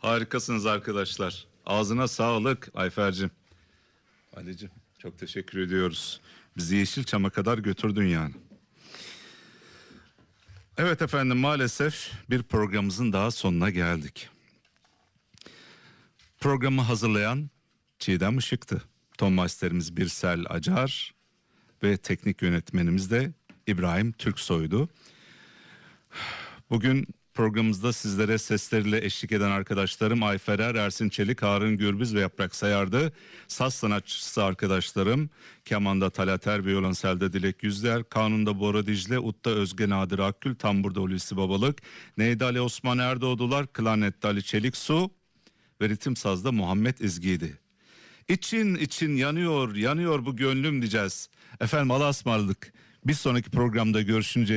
Harikasınız arkadaşlar. Ağzına sağlık Ayfer'cim. Ali'cim çok teşekkür ediyoruz. Bizi Yeşilçam'a kadar götürdün yani. Evet efendim, maalesef bir programımızın daha sonuna geldik. Programı hazırlayan Çiğdem Işık'tı. Ton masterimiz Birsel Acar ve teknik yönetmenimiz de İbrahim Türksoy'du. Bugün programımızda sizlere sesleriyle eşlik eden arkadaşlarım Ayfer Er, Ersin Çelik, Harun Gürbüz ve Yaprak Sayar'dı. Saz sanatçısı arkadaşlarım kemanda Talat Er, violonselde Dilek Yüzler, kanunda Bora Dicle, Ut'ta Özge Nadir Akgül, tamburda Hulusi Babalık, neyde Ali Osman Erdoğdular, klarnette Ali Çeliksu ve ritim sazda Muhammed İzgi'ydi. İçin yanıyor bu gönlüm diyeceğiz. Efendim Allah'a ısmarladık. Bir sonraki programda görüşünce